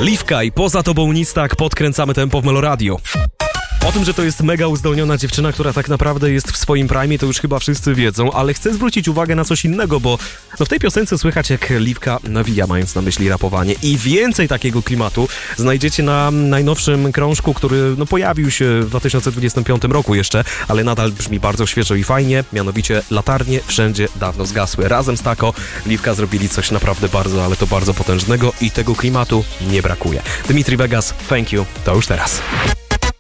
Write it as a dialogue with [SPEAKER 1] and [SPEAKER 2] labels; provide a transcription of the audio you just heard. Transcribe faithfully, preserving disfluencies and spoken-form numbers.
[SPEAKER 1] Liwka i Poza tobą nic tak, podkręcamy tempo w Meloradiu. O tym, że to jest mega uzdolniona dziewczyna, która tak naprawdę jest w swoim prime, to już chyba wszyscy wiedzą, ale chcę zwrócić uwagę na coś innego, bo no w tej piosence słychać, jak Liwka nawija, mając na myśli rapowanie, i więcej takiego klimatu znajdziecie na najnowszym krążku, który no pojawił się w dwa tysiące dwudziestym piątym roku jeszcze, ale nadal brzmi bardzo świeżo i fajnie, mianowicie Latarnie wszędzie dawno zgasły. Razem z Tako Liwka zrobili coś naprawdę bardzo, ale to bardzo potężnego i tego klimatu nie brakuje. Dimitri Vegas, Thank You, to już teraz.